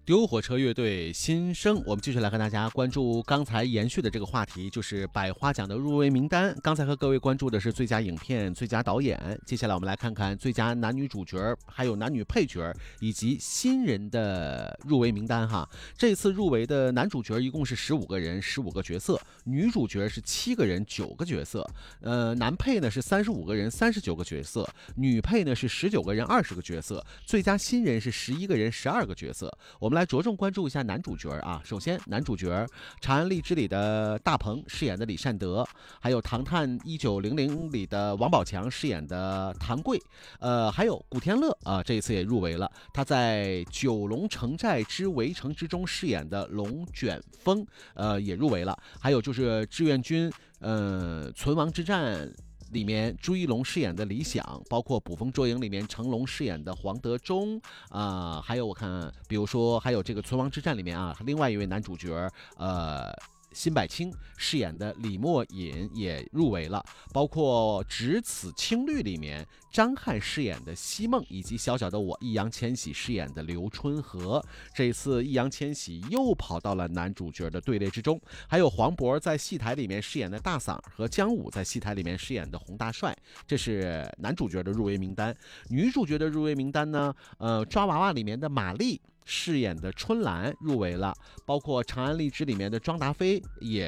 丢火车乐队新生，我们继续来和大家关注刚才延续的这个话题，就是百花奖的入围名单。刚才和各位关注的是最佳影片、最佳导演，接下来我们来看看最佳男女主角、还有男女配角以及新人的入围名单哈。这次入围的男主角一共是15个人，15个角色；女主角是7个人，9个角色。男配呢是35个人，39个角色；女配呢是19个人，20个角色。最佳新人是11个人，12个角色。我们来着重关注一下男主角啊。首先，男主角《长安荔枝》里的大鹏饰演的李善德，还有《唐探1900》里的王宝强饰演的谭贵，还有古天乐啊，这一次也入围了。他在《九龙城寨之围城》之中饰演的龙卷风，也入围了。还有就是志愿军，存亡之战里面朱一龙饰演的李想，包括《捕风捉影》里面成龙饰演的黄德忠还有我看，比如说还有这个《存亡之战》里面啊，另外一位男主角辛柏青饰演的李墨隐也入围了，包括《只此青绿》里面张翰饰演的西梦，以及小小的我易烊千玺饰演的刘春和。这一次易烊千玺又跑到了男主角的队列之中，还有黄渤在戏台里面饰演的大嗓和姜武在戏台里面饰演的洪大帅。这是男主角的入围名单。女主角的入围名单呢，抓娃娃里面的马丽饰演的春兰入围了，包括《长安荔枝》里面的庄达菲也